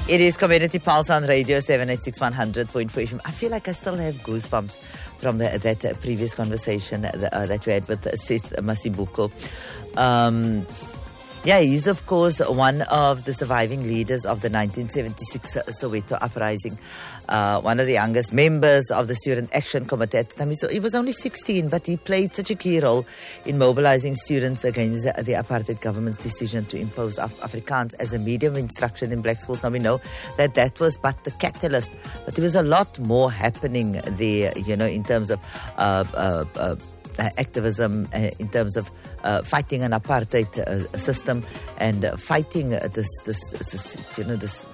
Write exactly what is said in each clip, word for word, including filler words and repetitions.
It is Community Pulse on Radio seven eighty-six one hundred point four F M. I feel like I still have goosebumps from the, that uh, previous conversation that, uh, that we had with uh, Seth Masibuko. Um, yeah, he's of course one of the surviving leaders of the nineteen seventy-six Soweto uprising. Uh, one of the youngest members of the Student Action Committee at the time. So he was only sixteen, but he played such a key role in mobilizing students against the, the apartheid government's decision to impose Af- Afrikaans as a medium of instruction in black schools. Now we know that that was but the catalyst, but there was a lot more happening there, you know, in terms of uh, uh, uh, activism, uh, in terms of uh, fighting an apartheid uh, system and uh, fighting uh, this, this, this, you know, this.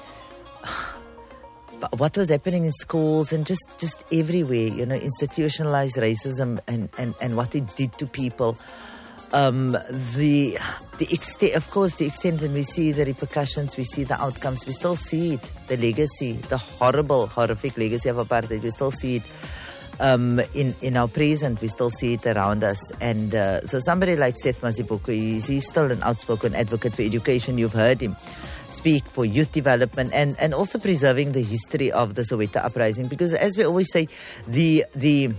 What was happening in schools and just, just everywhere, you know, institutionalized racism and, and, and what it did to people. Um, the the extent, of course, the extent, and we see the repercussions, we see the outcomes, we still see it, the legacy, the horrible, horrific legacy of apartheid, we still see it um, in, in our present, we still see it around us. And uh, so somebody like Seth Masibuko, he's, he's still an outspoken advocate for education. You've heard him speak for youth development and, and also preserving the history of the Soweto uprising, because as we always say, the the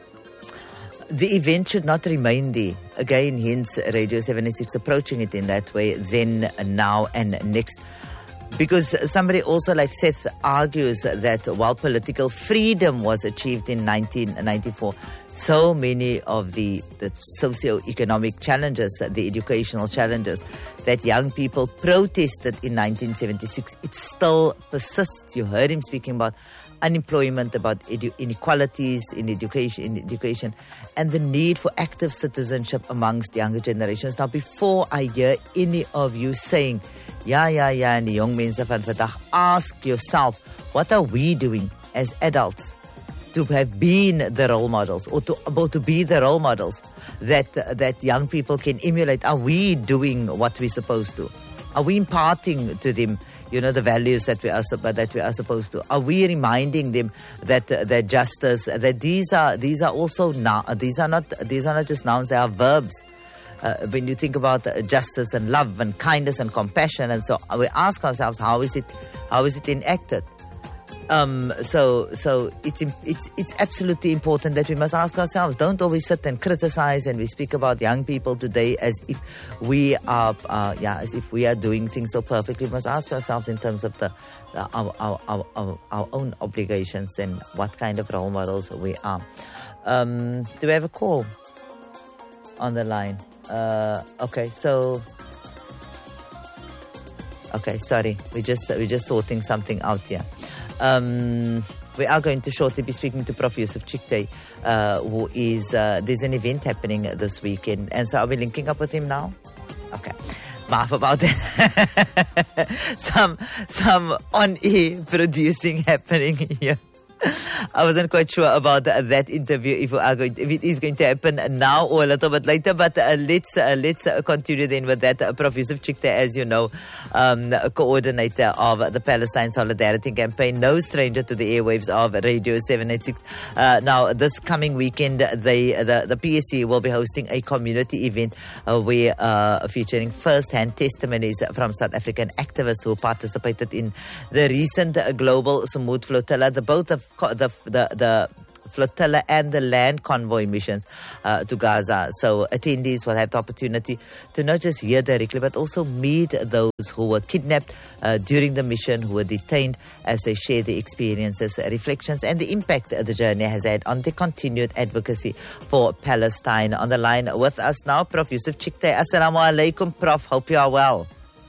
the event should not remain there. Again, hence Radio seven eighty-six approaching it in that way, then, now and next. Because somebody also like Seth argues that while political freedom was achieved in nineteen ninety-four, so many of the, the socio-economic challenges, the educational challenges that young people protested in nineteen seventy-six, it still persists. You heard him speaking about unemployment, about edu- inequalities in education, in education, and the need for active citizenship amongst younger generations. Now, before I hear any of you saying, ja, ja, ja, en die jong mense van vandag, ask yourself, what are we doing as adults to have been the role models, or to, or to be the role models that uh, that young people can emulate? Are we doing what we're supposed to? Are we imparting to them, you know, the values that we are that we are supposed to? Are we reminding them that uh, that justice, that these are these are also now these are not these are not just nouns, they are verbs. Uh, when you think about uh, justice and love and kindness and compassion, and so we ask ourselves, how is it how is it enacted? Um, so, so it's it's it's absolutely important that we must ask ourselves. Don't always sit and criticize, and we speak about young people today as if we are, uh, yeah, as if we are doing things so perfectly. We must ask ourselves in terms of the, the our, our, our our our own obligations and what kind of role models we are. Um, do we have a call on the line? Uh, okay, so. Okay, sorry, we just we're just sorting something out here. Um, we are going to shortly be speaking to Professor Yusuf Chicktay, uh, who is, uh, there's an event happening this weekend. And so are we linking up with him now? Okay. Maaf about that. some, some on-air producing happening here. I wasn't quite sure about uh, that interview, if, we are going to, if it is going to happen now or a little bit later. But uh, let's uh, let's uh, continue then with that. Uh, Professor Yusuf Chicktay, as you know, um, coordinator of the Palestine Solidarity Campaign, no stranger to the airwaves of Radio seven eighty-six. Uh, now, this coming weekend, they, the, the P S C will be hosting a community event uh, where uh, featuring first-hand testimonies from South African activists who participated in the recent uh, global Samud flotilla. The both of The, the the flotilla and the land convoy missions uh, to Gaza. So attendees will have the opportunity to not just hear directly, but also meet those who were kidnapped uh, during the mission, who were detained, as they share their experiences, reflections, and the impact the journey has had on their continued advocacy for Palestine. On the line with us now, Professor Yusuf Chicktay. Assalamu alaikum, Prof. Hope you are well.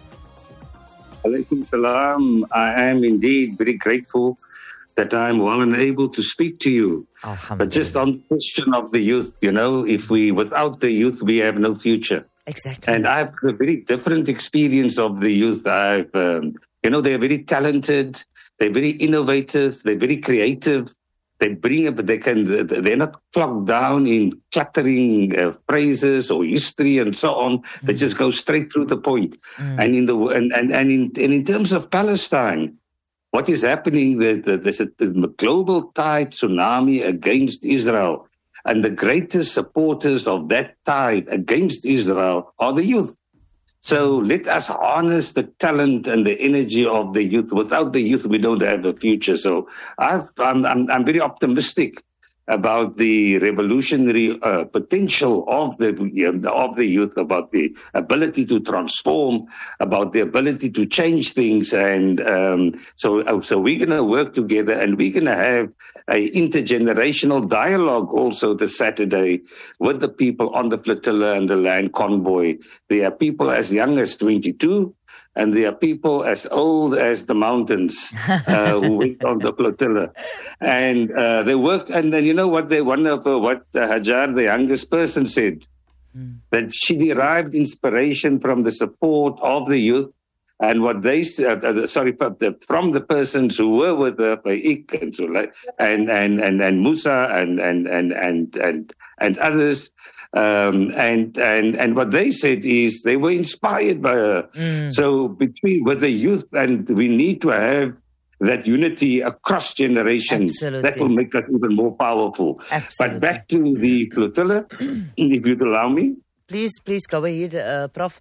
Alaikum salam. I am indeed very grateful that I'm well and able to speak to you. But just on the question of the youth, you know, if we, without the youth, we have no future. Exactly. And I have a very different experience of the youth. I've, um, you know, they're very talented, they're very innovative, they're very creative. They bring up, they can, they're not clogged down in cluttering uh, phrases or history and so on. Mm. They just go straight through the point. Mm. And in the, and, and, and in, and in terms of Palestine, what is happening? There's a global tide tsunami against Israel. And the greatest supporters of that tide against Israel are the youth. So let us harness the talent and the energy of the youth. Without the youth, we don't have a future. So I've, I'm, I'm, I'm very optimistic about the revolutionary uh, potential of the of the youth, about the ability to transform, about the ability to change things, and um, so so we're going to work together, and we're going to have a intergenerational dialogue also this Saturday with the people on the flotilla and the land convoy. There are people as young as twenty-two. And there are people as old as the mountains uh, who went on the flotilla. And uh, they worked, and then you know what they one of uh, what uh, Hajar, the youngest person, said, mm. that she derived inspiration from the support of the youth and what they uh, uh, sorry from the persons who were with her, Ik and and and and, and Musa and and and and and, and others. Um, and, and, and what they said is they were inspired by her. Mm. So between with the youth, and we need to have that unity across generations. Absolutely. That will make us even more powerful. Absolutely. But back to the flotilla, if you'd allow me. Please, please go ahead, uh, Prof.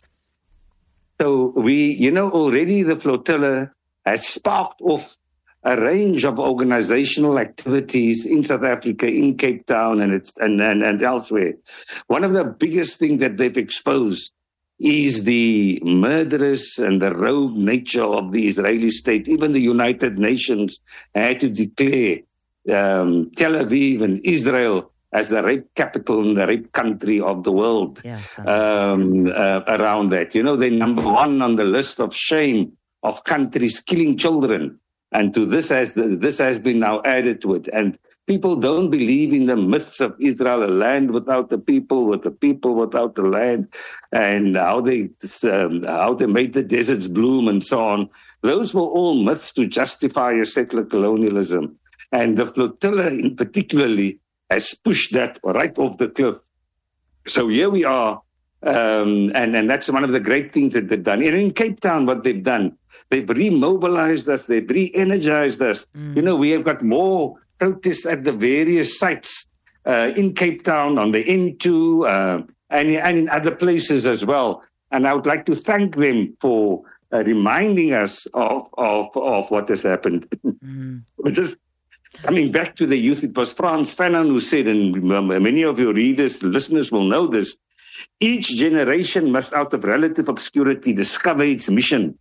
So we, you know, already the flotilla has sparked off a range of organizational activities in South Africa, in Cape Town, and it's and, and, and elsewhere. One of the biggest things that they've exposed is the murderous and the rogue nature of the Israeli state. Even the United Nations had to declare um, Tel Aviv and Israel as the rape capital and the rape country of the world. Yes, um, uh, around that. You know, they're number one on the list of shame of countries killing children. And to this has this has been now added to it. And people don't believe in the myths of Israel, a land without the people, with the people without the land, and how they um, how they made the deserts bloom and so on. Those were all myths to justify a settler colonialism. And the flotilla in particularly has pushed that right off the cliff. So here we are. Um, and, and that's one of the great things that they've done. And in Cape Town, what they've done, they've remobilized us, they've re-energized us. Mm. You know, we have got more protests at the various sites uh, in Cape Town, on the N two, uh, and, and in other places as well. And I would like to thank them for uh, reminding us of, of, of what has happened. Mm. Just coming back to the youth, it was Frantz Fanon who said, and many of your readers, listeners will know this, each generation must, out of relative obscurity, discover its mission,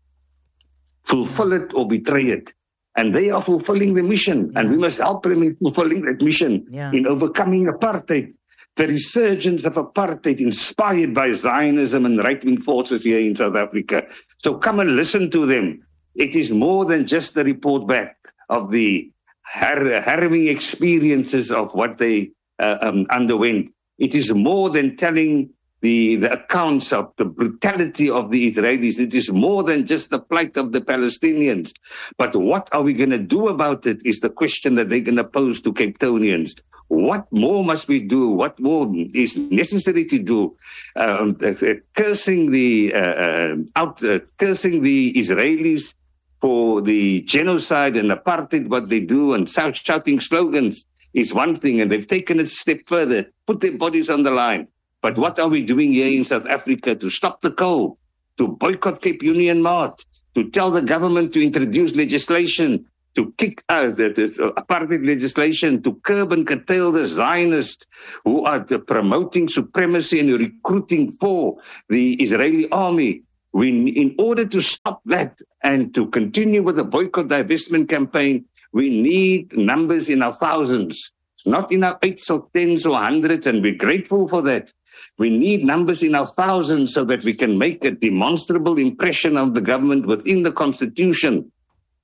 fulfill it or betray it. And they are fulfilling the mission, yeah. and we must help them in fulfilling that mission, yeah. in overcoming apartheid, the resurgence of apartheid inspired by Zionism and right-wing forces here in South Africa. So come and listen to them. It is more than just the report back of the har- harrowing experiences of what they uh, um, underwent. It is more than telling The, the accounts of the brutality of the Israelis. It is more than just the plight of the Palestinians. But what are we going to do about it is the question that they're going to pose to Cape Townians. What more must we do? What more is necessary to do? Um, uh, cursing the uh, uh, out, uh, cursing the Israelis for the genocide and apartheid, what they do, and shouting slogans is one thing, and they've taken it a step further, put their bodies on the line. But what are we doing here in South Africa to stop the coal, to boycott Cape Union Mart, to tell the government to introduce legislation, to kick out uh, uh, apartheid legislation, to curb and curtail the Zionists who are uh, promoting supremacy and recruiting for the Israeli army? We, in order to stop that and to continue with the boycott divestment campaign, we need numbers in our thousands, not in our eights or tens or hundreds, and we're grateful for that. We need numbers in our thousands so that we can make a demonstrable impression of the government within the Constitution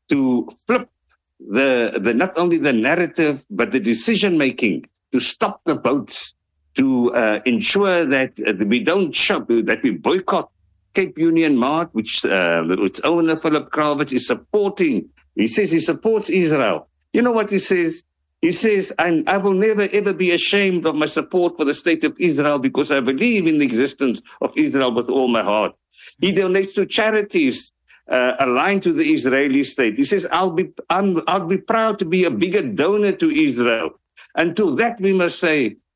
to flip the, the not only the narrative, but the decision-making, to stop the boats, to uh, ensure that uh, we don't shop, that we boycott Cape Union Mart, which uh, its owner, Philip Kravitz, is supporting. He says he supports Israel. You know what he says? He says, and I will never, ever be ashamed of my support for the state of Israel because I believe in the existence of Israel with all my heart. He donates to charities uh, aligned to the Israeli state. He says, I'll be, I'm, I'll be proud to be a bigger donor to Israel. And to that we must say,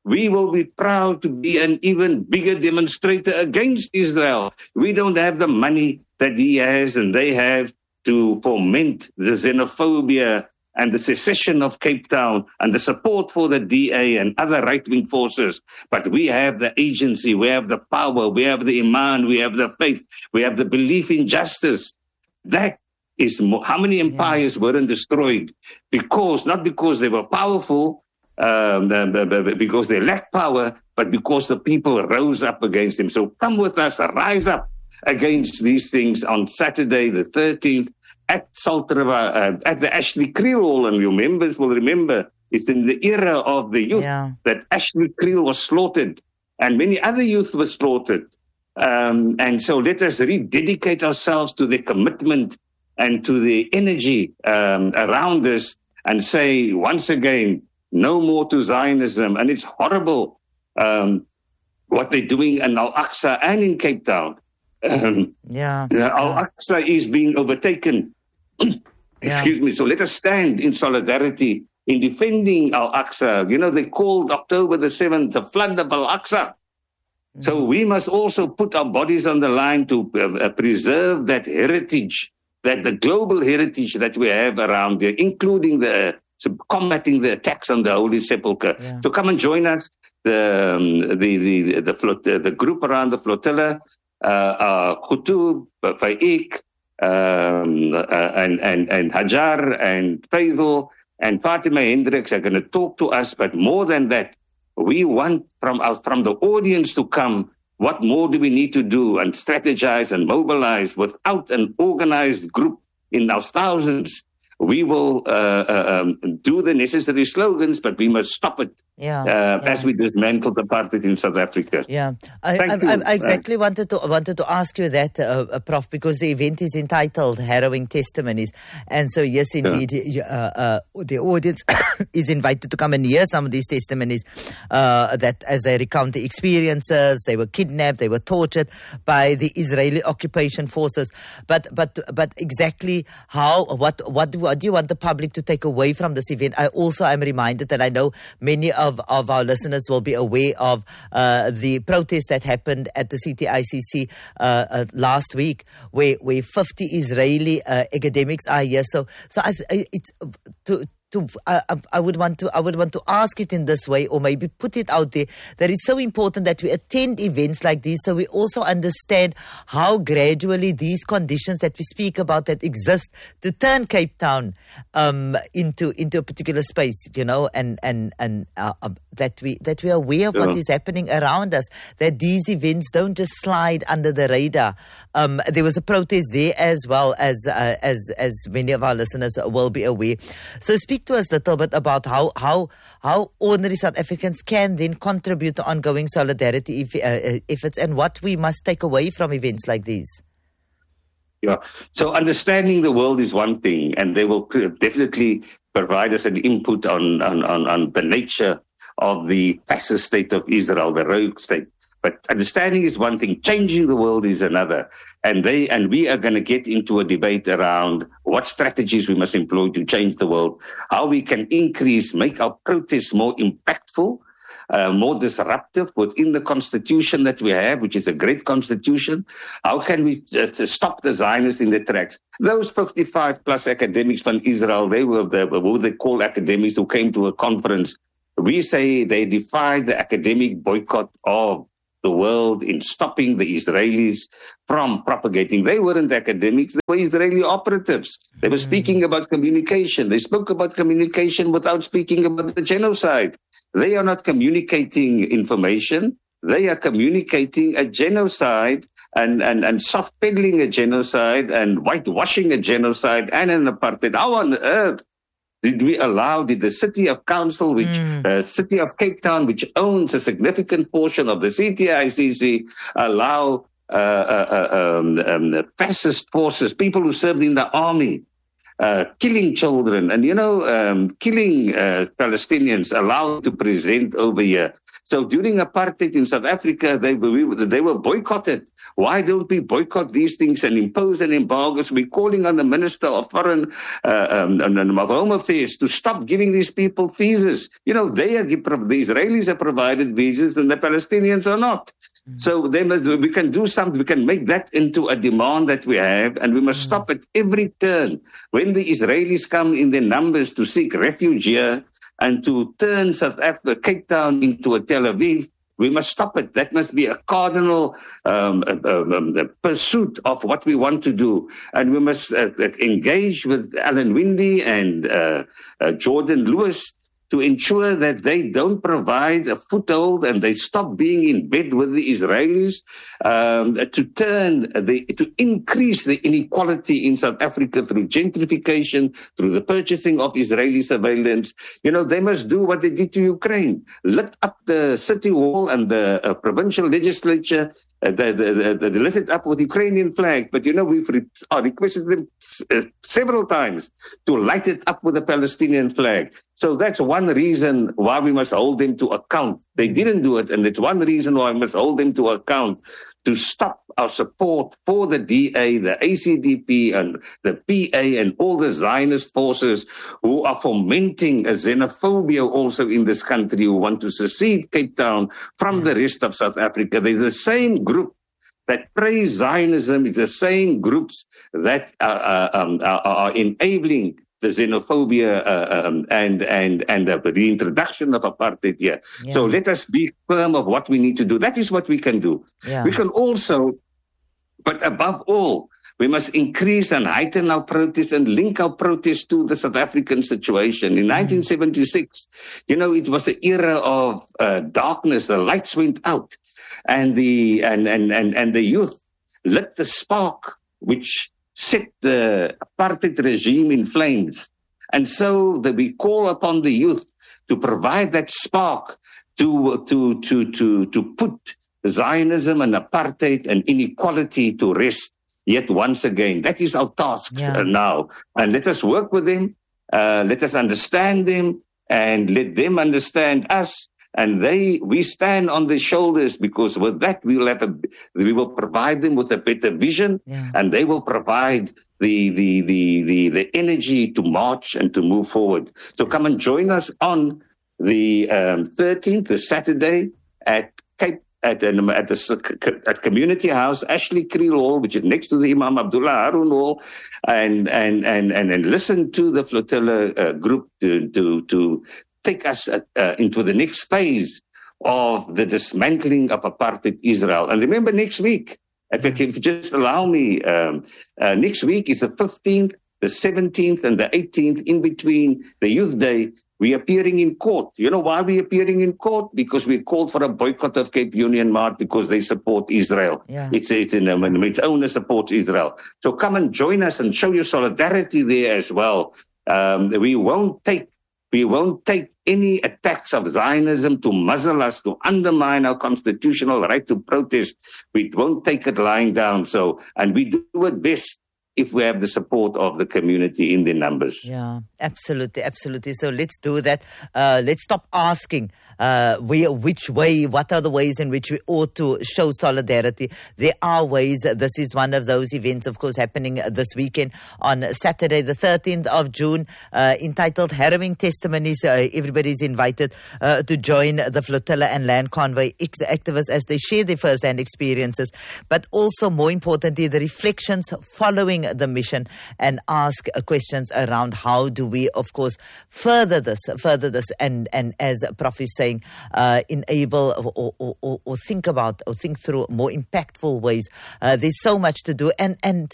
we will be proud to be an even bigger demonstrator against Israel. We don't have the money that he has and they have to foment the xenophobia and the secession of Cape Town and the support for the D A and other right-wing forces. But we have the agency, we have the power, we have the iman, we have the faith, we have the belief in justice. That is more, how many empires yeah. weren't destroyed because, not because they were powerful, um, because they lacked power, but because the people rose up against them. So come with us, rise up against these things on Saturday the thirteenth at Salt River, uh, at the Ashley Creel Hall, and your members will remember it's in the era of the youth yeah. that Ashley Creel was slaughtered and many other youth were slaughtered. Um, and so let us rededicate ourselves to the commitment and to the energy um, around us and say once again, no more to Zionism. And it's horrible um, what they're doing in Al-Aqsa and in Cape Town. Um, yeah. Al-Aqsa is being overtaken. Excuse yeah. me. So let us stand in solidarity in defending Al-Aqsa. You know, they called October the seventh the flood of Al-Aqsa. Mm. So we must also put our bodies on the line to uh, preserve that heritage, that the global heritage that we have around there, including the uh, combating the attacks on the Holy Sepulchre. Yeah. So come and join us. The um, the the the, flot- uh, the group around the flotilla, uh, uh, Khutub, Faiq, um, uh, and and and Hajar and Faisal and Fatima Hendricks are going to talk to us. But more than that, we want from us, from the audience to come. What more do we need to do and strategize and mobilize without an organized group in our thousands? We will uh, uh, um, do the necessary slogans, but we must stop it yeah, uh, yeah. as we dismantle apartheid in South Africa. Yeah, I, I, I, I exactly wanted to wanted to ask you that, uh, uh, Prof, because the event is entitled "Harrowing Testimonies," and so yes, indeed, yeah. uh, uh, the audience is invited to come and hear some of these testimonies. Uh, that as they recount the experiences, they were kidnapped, they were tortured by the Israeli occupation forces. But but but exactly how what what do What do you want the public to take away from this event? I also am reminded that I know many of, of our listeners will be aware of uh, the protest that happened at the C T I C C uh, uh, last week, where where fifty Israeli uh, academics are here. So so I, it's to. To, uh, I would want to I would want to ask it in this way, or maybe put it out there, that it's so important that we attend events like these, so we also understand how gradually these conditions that we speak about that exist to turn Cape Town um, into into a particular space, you know, and and and uh, uh, that we that we are aware of yeah. what is happening around us. That these events don't just slide under the radar. Um, there was a protest there as well, as uh, as as many of our listeners will be aware. So speak to us a little bit about how how how ordinary South Africans can then contribute to ongoing solidarity if uh, efforts, and what we must take away from events like these. Yeah. So understanding the world is one thing, and they will definitely provide us an input on on on, on the nature of the fascist state of Israel, the rogue state. But understanding is one thing, changing the world is another. And they and we are going to get into a debate around what strategies we must employ to change the world, how we can increase, make our protests more impactful, uh, more disruptive within the constitution that we have, which is a great constitution. How can we just stop the Zionists in their tracks? Those fifty-five plus academics from Israel, they were the, who they call academics who came to a conference. We say they defied the academic boycott of the world in stopping the Israelis from propagating. They weren't academics, they were Israeli operatives. They were speaking about communication. They spoke about communication without speaking about the genocide. They are not communicating information. They are communicating a genocide and, and, and soft peddling a genocide and whitewashing a genocide and an apartheid. How on earth did we allow, did the City of Council, which mm. uh, City of Cape Town, which owns a significant portion of the C T I C C, allow uh, uh, um, um, fascist forces, people who served in the army, uh, killing children and, you know, um, killing uh, Palestinians allowed to present over here. So during apartheid in South Africa, they were, they were boycotted. Why don't we boycott these things and impose an embargo? So we're calling on the Minister of Foreign uh, um, and, and of Home Affairs to stop giving these people visas. You know, they are, the Israelis are provided visas and the Palestinians are not. Mm-hmm. So they must, we can do something. We can make that into a demand that we have, and we must mm-hmm. stop at every turn. When the Israelis come in their numbers to seek refuge here, and to turn South Africa, Cape Town into a Tel Aviv, we must stop it. That must be a cardinal um, uh, um, uh, pursuit of what we want to do. And we must uh, engage with Alan Winde and uh, uh, Jordan Lewis to ensure that they don't provide a foothold and they stop being in bed with the Israelis, um, to turn the, to increase the inequality in South Africa through gentrification, through the purchasing of Israeli surveillance. You know, they must do what they did to Ukraine, lit up the city wall and the uh, provincial legislature. Uh, they, they, they lit it up with Ukrainian flag, but you know, we've re- uh, requested them uh, several times to light it up with the Palestinian flag. So that's one reason why we must hold them to account. They didn't do it, and it's one reason why we must hold them to account, to stop our support for the D A, the A C D P, and the P A, and all the Zionist forces who are fomenting a xenophobia also in this country, who want to secede Cape Town from the rest of South Africa. There's the same group that praise Zionism. It's the same groups that are, uh, um, are, are enabling the xenophobia uh, um, and and and uh, the introduction of apartheid here. Yeah. So let us be firm of what we need to do. That is what we can do. Yeah. We can also, but above all, we must increase and heighten our protest and link our protest to the South African situation. In mm. nineteen seventy-six, you know, it was an era of uh, darkness. The lights went out, and the and and and and the youth lit the spark which set the apartheid regime in flames. And so that we call upon the youth to provide that spark to, to, to, to, to put Zionism and apartheid and inequality to rest yet once again. That is our task yeah. now. And let us work with them. Uh, let us understand them and let them understand us. And they, we stand on their shoulders, because with that we will have a, we will provide them with a better vision, yeah. and they will provide the, the, the, the, the energy to march and to move forward. So come and join us on the um, thirteenth, the Saturday at Cape, at, um, at the at Community House, Ashley Creel Hall, which is next to the Imam Abdullah Harun Hall, and, and, and, and, and listen to the Flotilla uh, group to, to, to, take us uh, uh, into the next phase of the dismantling of apartheid Israel. And remember, next week, if you can just allow me, um, uh, next week is the fifteenth, the seventeenth, and the eighteenth, in between the Youth Day. We're appearing in court. You know why we're appearing in court? Because we called for a boycott of Cape Union Mart because they support Israel. Yeah. It's, it's, in, um, its owner supports Israel. So come and join us and show your solidarity there as well. Um, we won't take We won't take any attacks of Zionism to muzzle us, to undermine our constitutional right to protest. We won't take it lying down. So, and we do it best if we have the support of the community in the numbers. Yeah, absolutely, absolutely. So let's do that. Uh, let's stop asking uh, where, which way, what are the ways in which we ought to show solidarity. There are ways. This is one of those events, of course, happening this weekend on Saturday, the thirteenth of June, uh, entitled Harrowing Testimonies. Uh, everybody's invited uh, to join the Flotilla and Land Convoy activists as they share their first-hand experiences, but also, more importantly, the reflections following the mission, and ask uh, questions around how do we, of course, further this, further this, and and as Prof is saying, uh, enable or, or, or, or think about or think through more impactful ways. Uh, there's so much to do, and and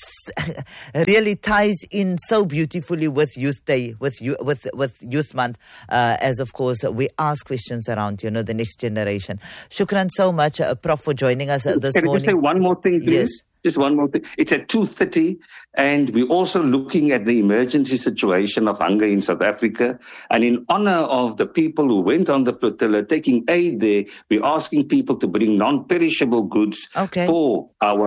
really ties in so beautifully with Youth Day, with you, with with Youth Month, uh, as of course we ask questions around, you know, the next generation. Shukran so much, uh, Prof, for joining us uh, this Can morning. Can I just say one more thing, please? Yes. Just one more thing. It's at two thirty, and we're also looking at the emergency situation of hunger in South Africa. And in honor of the people who went on the flotilla, taking aid there, we're asking people to bring non-perishable goods okay. for our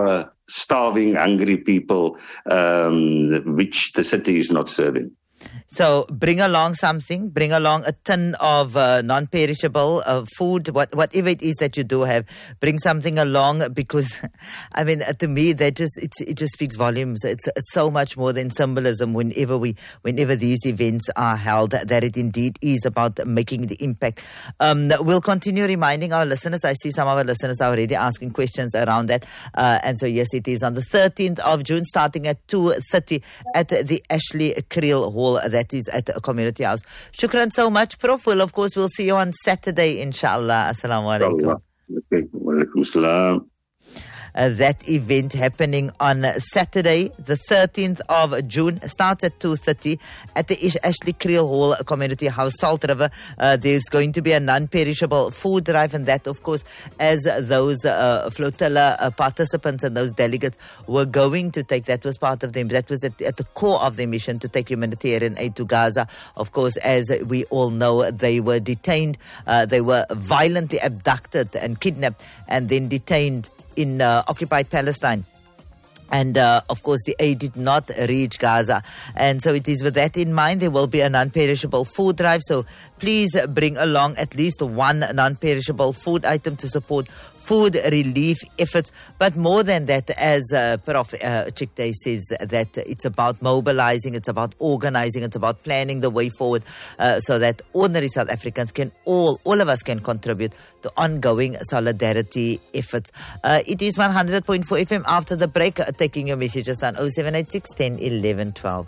starving, hungry people, um, which the city is not serving. So bring along something, bring along a ton of uh, non-perishable uh, food, what, whatever it is that you do have, bring something along because, I mean, uh, to me, that just it's, it just speaks volumes. It's it's so much more than symbolism whenever we, whenever these events are held, that it indeed is about making the impact. Um, we'll continue reminding our listeners. I see some of our listeners are already asking questions around that. Uh, and so, yes, it is on the thirteenth of June, starting at two thirty at the Ashley Creel Hall. That is at a community house. Shukran so much, Prof. Well, of course, we'll see you on Saturday, inshallah. Assalamu alaikum. Okay. Wa alaikum salam. Uh, that event happening on Saturday, the thirteenth of June, starts at two thirty at the Ish Ashley Creel Hall Community House, Salt River. Uh, there's going to be a non-perishable food drive, and that, of course, as those uh, flotilla uh, participants and those delegates were going to take, that was part of them, that was at, at the core of their mission to take humanitarian aid to Gaza. Of course, as we all know, they were detained, uh, they were violently abducted and kidnapped and then detained in uh, occupied Palestine. And, uh, of course, the aid did not reach Gaza. And so it is with that in mind, there will be a non-perishable food drive. So please bring along at least one non-perishable food item to support food relief efforts. But more than that, as uh, Prof Uh, Chicktay says, that it's about mobilizing, it's about organizing, it's about planning the way forward uh, so that ordinary South Africans can all, all of us can contribute to ongoing solidarity efforts. Uh, it is one hundred point four F M. After the break, uh, taking your messages on oh seven eight six, ten, eleven, twelve.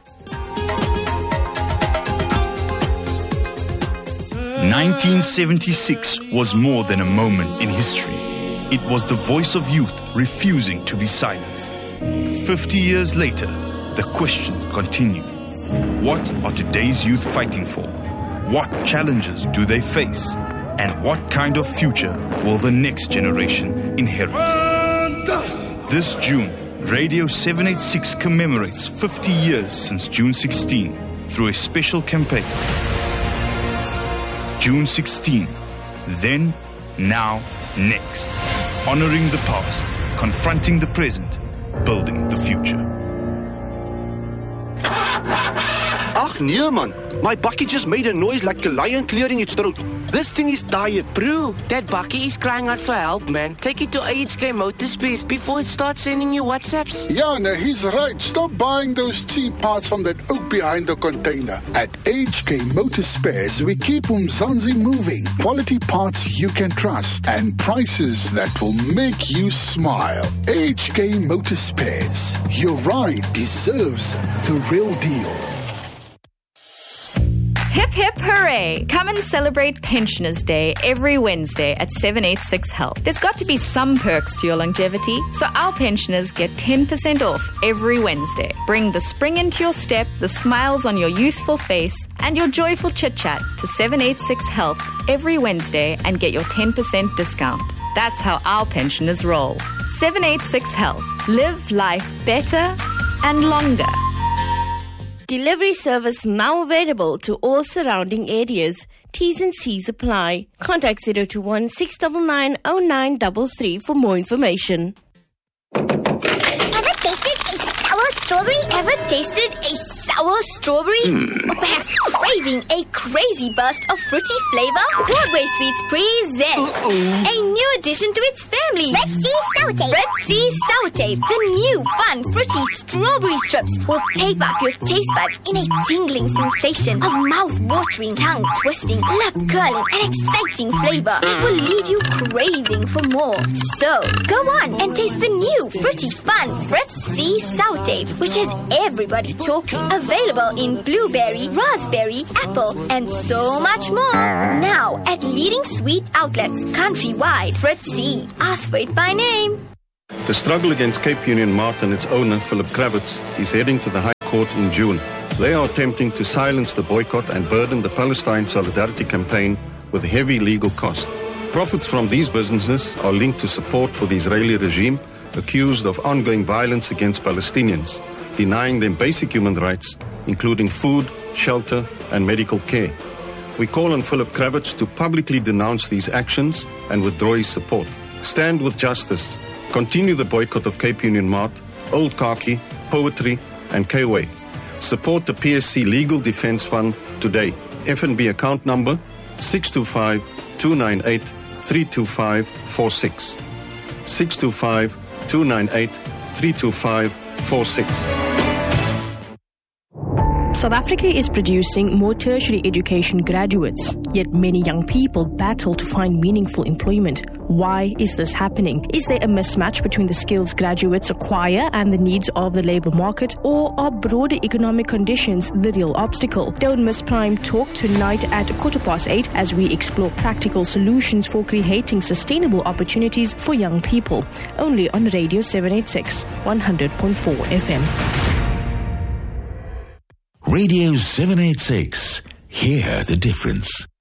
nineteen seventy-six was more than a moment in history. It was the voice of youth refusing to be silenced. Fifty years later, the question continues. What are today's youth fighting for? What challenges do they face? And what kind of future will the next generation inherit? This June, Radio seven eighty-six commemorates fifty years since June sixteenth through a special campaign. June sixteenth, then, now, next. Honoring the past, confronting the present, building the future. Ach nee man, my bakkie just made a noise like a lion clearing its throat. This thing is tired. Bro, that bakkie is crying out for help, man. Take it to H K Motorspares before it starts sending you WhatsApps. Yeah, no, he's right. Stop buying those cheap parts from that oak behind the container. At H K Motorspares, we keep Umzansi moving. Quality parts you can trust and prices that will make you smile. H K Motorspares. Your ride deserves the real deal. Hip hip hooray! Come and celebrate Pensioners Day every Wednesday at seven eighty-six Health. There's got to be some perks to your longevity, so our pensioners get ten percent off every Wednesday. Bring the spring into your step, the smiles on your youthful face, and your joyful chit-chat to seven eighty-six Health every Wednesday and get your ten percent discount. That's how our pensioners roll. seven eighty-six Health. Live life better and longer. Delivery service now available to all surrounding areas. T's and C's apply. Contact zero two one, six nine nine, zero nine three three for more information. Ever tasted a sour strawberry? Ever tasted a sour strawberry? Mm. Or perhaps craving a crazy burst of fruity flavor? Broadway Sweets present Uh-oh. a new addition to its family. Red Sea Sour Tape. Red Sea Sour Tape. The new fun fruity strawberry strips will tape up your taste buds in a tingling sensation of mouth-watering, tongue-twisting, lip-curling, and exciting flavor. It will leave you craving for more. So, go on and taste the new fruity fun Red Sea Sour Tape, which has everybody talking. Available in blueberry, raspberry, apple, and so much more. Now at leading sweet outlets countrywide. Fritzy. Ask for it by name. The struggle against Cape Union Mart and its owner, Philip Kravitz, is heading to the High Court in June. They are attempting to silence the boycott and burden the Palestine Solidarity Campaign with heavy legal costs. Profits from these businesses are linked to support for the Israeli regime, accused of ongoing violence against Palestinians, denying them basic human rights, including food, shelter, and medical care. We call on Philip Kravitz to publicly denounce these actions and withdraw his support. Stand with justice. Continue the boycott of Cape Union Mart, Old Khaki, Poetry and K-Way. Support the P S C Legal Defence Fund today. F N B account number six two five, two nine eight, three two five four six. six two five, two nine eight, three two five four six. South Africa is producing more tertiary education graduates, yet many young people battle to find meaningful employment. Why is this happening? Is there a mismatch between the skills graduates acquire and the needs of the labour market, or are broader economic conditions the real obstacle? Don't miss Prime Talk tonight at quarter past eight as we explore practical solutions for creating sustainable opportunities for young people. Only on Radio seven eighty-six, one hundred point four F M. Radio seven eighty-six. Hear the difference.